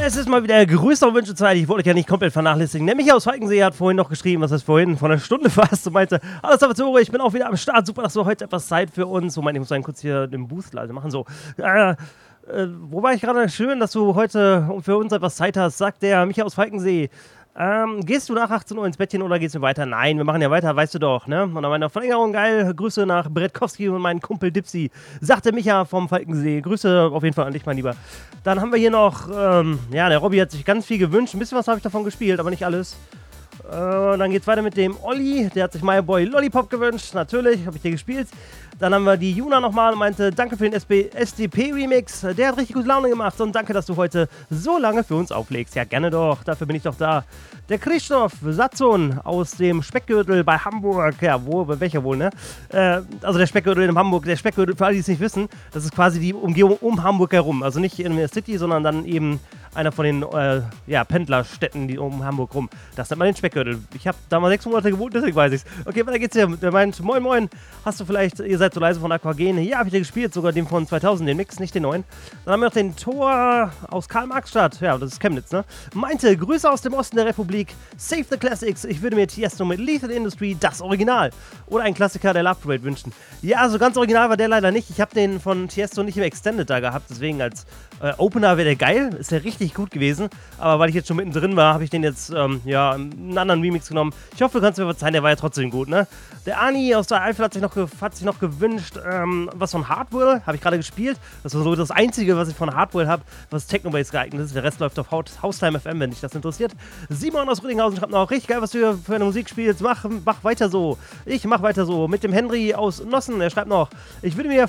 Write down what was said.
Es ist mal wieder größere Wünschezeit. Ich wollte euch ja nicht komplett vernachlässigen. Der Michi aus Falkensee hat vorhin noch geschrieben, was heißt vorhin, vor einer Stunde fast, und meinte: Hallo Salvatore, ich bin auch wieder am Start. Super, dass du heute etwas Zeit für uns. Ich muss einen kurz hier den Boost leise machen. So. Wo war ich gerade? Schön, dass du heute für uns etwas Zeit hast, sagt der Michi aus Falkensee. Gehst du nach 18 Uhr ins Bettchen oder gehst du weiter? Nein, wir machen ja weiter, weißt du doch, ne? Und dann meine Verlängerung, geil. Grüße nach Brettkowski und meinen Kumpel Dipsy. Sagte Micha vom Falkensee. Grüße auf jeden Fall an dich, mein Lieber. Dann haben wir hier noch, der Robby hat sich ganz viel gewünscht. Ein bisschen was habe ich davon gespielt, aber nicht alles. Dann geht's weiter mit dem Olli. Der hat sich My Boy Lollipop gewünscht. Natürlich, habe ich dir gespielt. Dann haben wir die Juna nochmal und meinte, danke für den SDP-Remix. Der hat richtig gute Laune gemacht und danke, dass du heute so lange für uns auflegst. Ja, gerne doch. Dafür bin ich doch da. Der Satzon aus dem Speckgürtel bei Hamburg. Ja, welcher wohl, ne? Also der Speckgürtel in Hamburg. Der Speckgürtel, für alle, die es nicht wissen, das ist quasi die Umgebung um Hamburg herum. Also nicht in der City, sondern dann eben einer von den Pendlerstädten, die um Hamburg rum. Das nennt man den Speckgürtel. Ich habe da mal 6 Monate gewohnt, deswegen weiß ich's. Okay, weiter geht's hier. Der meint, moin moin, hast du vielleicht, ihr seid so leise von Aquagen. Ja, hab ich dir gespielt, sogar den von 2000, den Mix, nicht den neuen. Dann haben wir noch den Tor aus Karl-Marx-Stadt. Ja, das ist Chemnitz, ne? Meinte, Grüße aus dem Osten der Republik. Save the Classics. Ich würde mir Tiesto mit Lethal Industry, das Original. Oder ein Klassiker der Love Parade wünschen. Ja, so ganz original war der leider nicht. Ich habe den von Tiesto nicht im Extended da gehabt, deswegen als Opener wäre der geil. Ist der richtig gut gewesen. Aber weil ich jetzt schon mittendrin war, habe ich den jetzt, einen anderen Remix genommen. Ich hoffe, du kannst mir verzeihen, der war ja trotzdem gut, ne? Der Ani aus der Eifel hat sich noch gewünscht, was von Hardwell, habe ich gerade gespielt. Das war so das Einzige, was ich von Hardwell habe, was Technobase geeignet ist. Der Rest läuft auf Haustime FM, wenn dich das interessiert. Simon aus Rüdinghausen schreibt noch, richtig geil, was du für eine Musik spielst. Mach weiter so. Ich mach weiter so. Mit dem Henry aus Nossen, er schreibt noch, ich würde mir